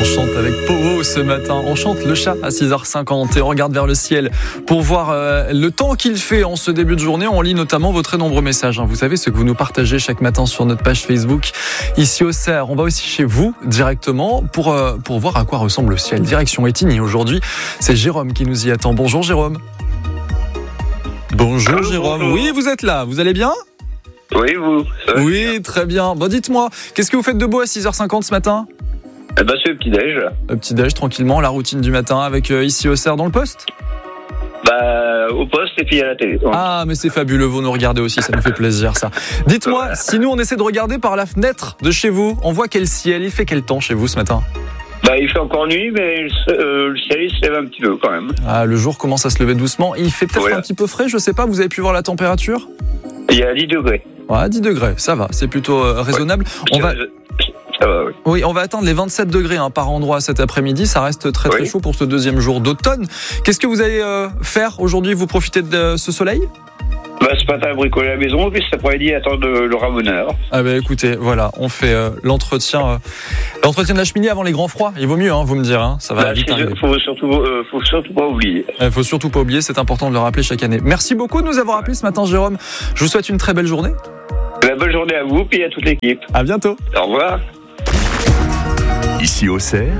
On chante avec Powo ce matin, on chante le chat à 6h50 et on regarde vers le ciel pour voir le temps qu'il fait en ce début de journée. On lit notamment vos très nombreux messages. Vous savez ce que vous nous partagez chaque matin sur notre page Facebook ici au Cerf. On va aussi chez vous directement pour voir à quoi ressemble le ciel. Direction Étigny aujourd'hui. C'est Jérôme qui nous y attend. Bonjour Jérôme. Bonjour Allô, Jérôme. bonjour. Oui, vous êtes là. Vous allez bien ? Oui, vous. Ça va Oui, bien. très bien. Bon, dites-moi, qu'est-ce que vous faites de beau à 6h50 ce matin ? Eh ben, c'est le petit-déj. Petit-déj tranquillement, la routine du matin avec ici au Cerf dans le poste. Bah, au poste et puis à la télé. Donc, Ah, mais c'est fabuleux, vous nous regardez aussi, ça nous fait plaisir ça. Dites-moi, si nous on essaie de regarder par la fenêtre de chez vous, on voit quel ciel, il fait quel temps chez vous ce matin ? bah, il fait encore nuit, mais le ciel il se lève un petit peu quand même. Ah, le jour commence à se lever doucement, il fait peut-être Voilà. un petit peu frais, je sais pas, vous avez pu voir la température ? Il y a 10 degrés. Ouais, 10 degrés, ça va, c'est plutôt raisonnable. On va... Ça va, oui. Oui, on va atteindre les 27 degrés par endroit cet après-midi. Ça reste très très Oui. chaud pour ce deuxième jour d'automne. Qu'est-ce que vous allez faire aujourd'hui ? Vous profitez de ce soleil ? Bah, ce matin, bricoler à la maison, et puis cet après-midi, attendre le ramoneur. Ah bah écoutez, voilà, on fait l'entretien de la cheminée avant les grands froids. Il vaut mieux, vous me dire, ça va Bah, vite arriver. faut surtout pas oublier. Il faut surtout pas oublier, c'est important de le rappeler chaque année. Merci beaucoup de nous avoir appelés ce matin, Jérôme. Je vous souhaite une très belle journée. Bonne journée à vous, puis à toute l'équipe. À bientôt. Au revoir. Ici au Cerf,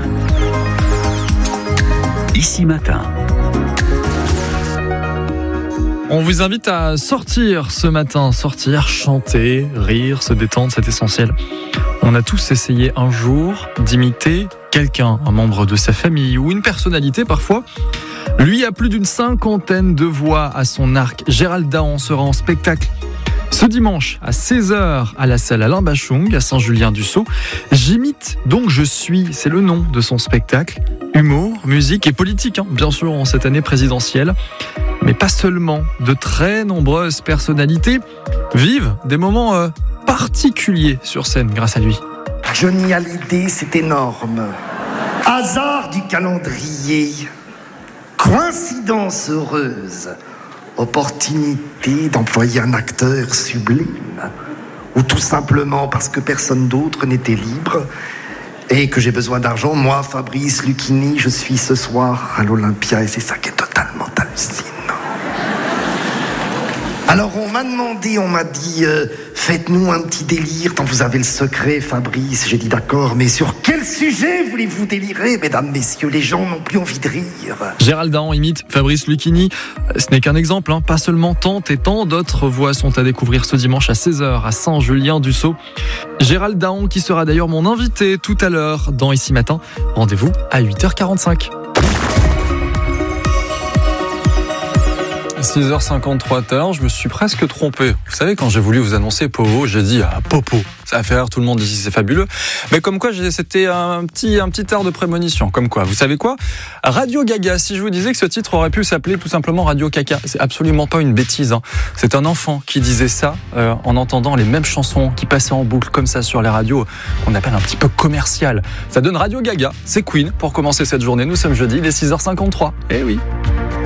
Ici Matin. On vous invite à sortir ce matin, sortir, chanter, rire, se détendre, c'est essentiel. On a tous essayé un jour d'imiter quelqu'un, un membre de sa famille ou une personnalité parfois. Lui a plus d'une 50aine de voix à son arc. Gérald Dahan sera en spectacle ce dimanche à 16h à la salle Alain Bachung à Saint-Julien-du-Sault. J'imite donc je suis, c'est le nom de son spectacle. Humour, musique et politique, bien sûr, en cette année présidentielle. Mais pas seulement, de très nombreuses personnalités vivent des moments particuliers sur scène grâce à lui. Johnny Hallyday, c'est énorme. Hasard du calendrier. Coïncidence heureuse. Opportunité d'employer un acteur sublime. Ou tout simplement parce que personne d'autre n'était libre et que j'ai besoin d'argent. Moi, Fabrice Lucchini, je suis ce soir à l'Olympia et c'est ça qui est totalement hallucinant. Alors on m'a dit, faites-nous un petit délire tant vous avez le secret, Fabrice. J'ai dit d'accord, mais sur quel sujet voulez-vous délirer, mesdames, messieurs? Les gens n'ont plus envie de rire. Gérald Dahan imite Fabrice Lucchini. Ce n'est qu'un exemple, pas seulement tant et tant d'autres voix sont à découvrir ce dimanche à 16h à Saint-Julien-du-Sault. Gérald Dahan qui sera d'ailleurs mon invité tout à l'heure dans Ici Matin. Rendez-vous à 8h45. 6h53, je me suis presque trompé. Vous savez, quand j'ai voulu vous annoncer Powo, j'ai dit Popo. Ça va faire, tout le monde ici, c'est fabuleux. Mais comme quoi, c'était un petit air de prémonition. Comme quoi, vous savez quoi ? Radio Gaga, si je vous disais que ce titre aurait pu s'appeler tout simplement Radio Caca, c'est absolument pas une bêtise. C'est un enfant qui disait ça en entendant les mêmes chansons qui passaient en boucle comme ça sur les radios, qu'on appelle un petit peu commerciales. Ça donne Radio Gaga, c'est Queen pour commencer cette journée. Nous sommes jeudi, il est 6h53. Eh oui.